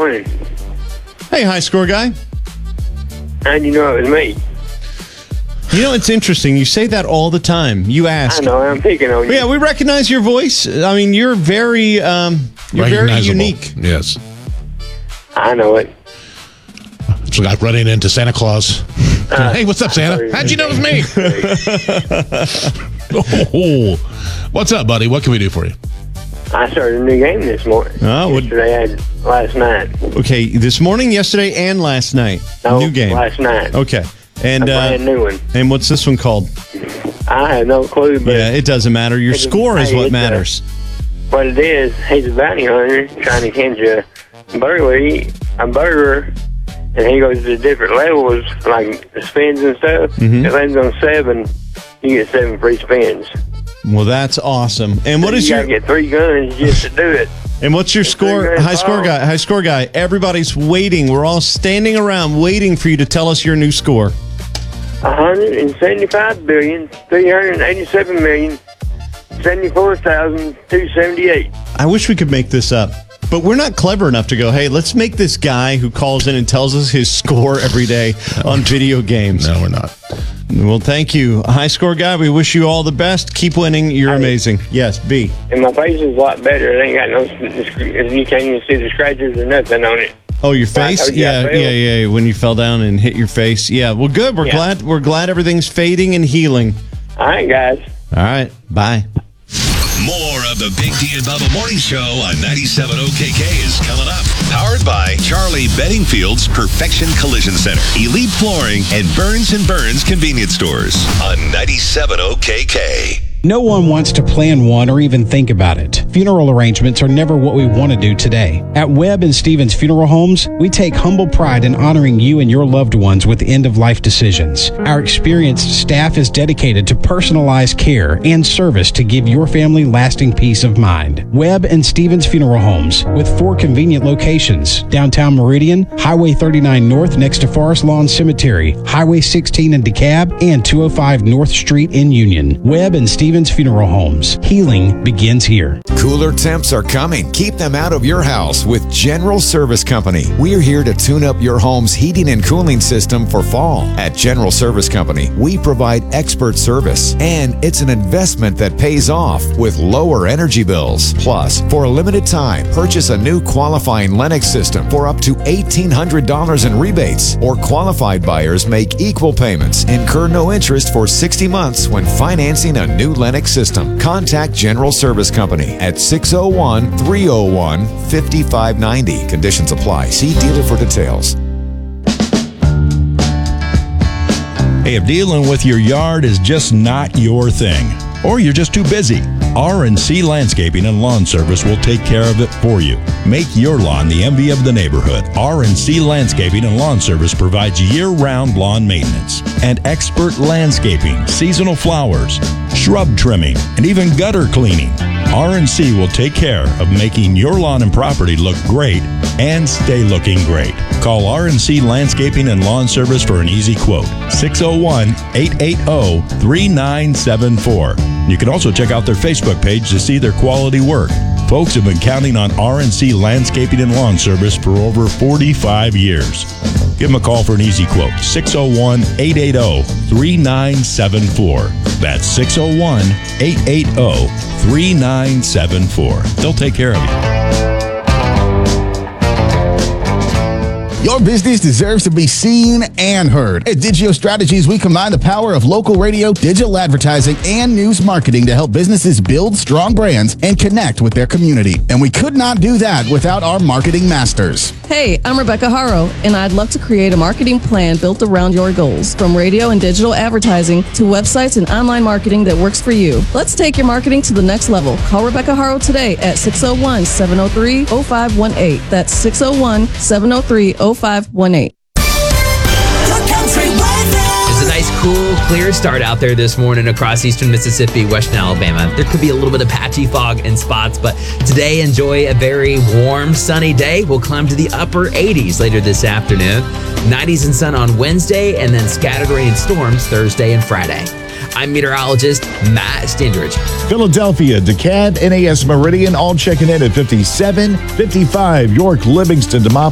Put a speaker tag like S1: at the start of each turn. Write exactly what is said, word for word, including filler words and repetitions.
S1: morning.
S2: Hey, high score guy.
S1: How'd you know it was me?
S2: You know, it's interesting. You say that all the time. You ask.
S1: I know, I'm picking on you.
S2: Yeah, we recognize your voice. I mean, you're very, um, you're very unique.
S3: Yes.
S1: I know it.
S3: It's like running into Santa Claus. Uh, hey, what's up, Santa? How'd you know it was me? Oh, what's up, buddy? What can we do for you?
S1: I started a new game this morning.
S2: Oh, what?
S1: Yesterday and last night.
S2: Okay, this morning, yesterday, and last night.
S1: No,
S2: new game.
S1: last night.
S2: Okay. And,
S1: a
S2: uh,
S1: brand new one.
S2: And what's this one called?
S1: I have no clue. But
S2: yeah, it doesn't matter. Your score is what matters.
S1: A, what it is, he's a bounty hunter trying to catch a burglary, a burglar, and he goes to different levels, like the spins and stuff. Mm-hmm. If it lands on seven, you get seven free spins.
S2: Well, that's awesome. And what
S1: so
S2: is
S1: you
S2: your?
S1: You gotta get three guns just to do it.
S2: And what's your
S1: and
S2: score? High score guy. High score guy. Everybody's waiting. We're all standing around waiting for you to tell us your new score.
S1: One hundred seventy-five billion three hundred eighty-seven million seventy-four thousand two hundred seventy-eight.
S2: I wish we could make this up, but we're not clever enough to go, hey, let's make this guy who calls in and tells us his score every day no. on video games.
S3: No, we're not.
S2: Well, thank you. High score guy, we wish you all the best. Keep winning. You're I, amazing. Yes, B.
S1: And my face is a lot better. It ain't got no, you can't even see the scratches or nothing on it.
S2: Oh, your face? Yeah, yeah, yeah. When you fell down and hit your face. Yeah. Well, good. We're yeah. glad. We're glad everything's fading and healing.
S1: All right, guys.
S2: All right. Bye.
S4: More of the Big D and Bubba Morning Show on ninety-seven O K K is coming up. Powered by Charlie Bedingfield's Perfection Collision Center, Elite Flooring, and Burns and Burns Convenience Stores on ninety-seven O K K.
S5: No one wants to plan one or even think about it. Funeral arrangements are never what we want to do today. At Webb and Stevens Funeral Homes, we take humble pride in honoring you and your loved ones with end-of-life decisions. Our experienced staff is dedicated to personalized care and service to give your family lasting peace of mind. Webb and Stevens Funeral Homes, with four convenient locations: downtown Meridian, Highway thirty-nine North next to Forest Lawn Cemetery, Highway sixteen in DeKalb, and two oh five North Street in Union. Webb and Stevens Funeral Homes. Healing begins here.
S6: Cooler temps are coming. Keep them out of your house with General Service Company. We're here to tune up your home's heating and cooling system for fall. At General Service Company, we provide expert service, and it's an investment that pays off with lower energy bills. Plus, for a limited time, purchase a new qualifying Lennox system for up to eighteen hundred dollars in rebates, or qualified buyers make equal payments, incur no interest for sixty months when financing a new Lennox system. Contact General Service Company at six oh one, three oh one, five five nine oh. Conditions apply. See dealer for details.
S7: Hey, if dealing with your yard is just not your thing, or you're just too busy, R and C Landscaping and Lawn Service will take care of it for you. Make your lawn the envy of the neighborhood. R and C Landscaping and Lawn Service provides year-round lawn maintenance and expert landscaping, seasonal flowers, shrub trimming, and even gutter cleaning. R and C will take care of making your lawn and property look great and stay looking great. Call R and C Landscaping and Lawn Service for an easy quote. six oh one, eight eight oh, three nine seven four. You can also check out their Facebook page to see their quality work. Folks have been counting on R and C Landscaping and Lawn Service for over forty-five years. Give them a call for an easy quote. six oh one, eight eight oh, three nine seven four. That's six oh one, eight eight oh, three nine seven four. They'll take care of you.
S8: Your business deserves to be seen and heard. At Digio Strategies, we combine the power of local radio, digital advertising, and news marketing to help businesses build strong brands and connect with their community. And we could not do that without our marketing masters.
S9: Hey, I'm Rebecca Haro, and I'd love to create a marketing plan built around your goals, from radio and digital advertising to websites and online marketing that works for you. Let's take your marketing to the next level. Call Rebecca Haro today at six oh one, seven oh three, oh five one eight. That's six oh one, seven oh three, oh five one eight.
S10: It's a nice, cool, clear start out there this morning across eastern Mississippi, western Alabama. There could be a little bit of patchy fog in spots, but today enjoy a very warm, sunny day. We'll climb to the upper eighties later this afternoon. nineties and sun on Wednesday, and then scattered rain and storms Thursday and Friday. I'm meteorologist Matt Stendridge.
S11: Philadelphia, DeKalb, N A S Meridian, all checking in at fifty-seven, fifty-five. York, Livingston, Demopolis,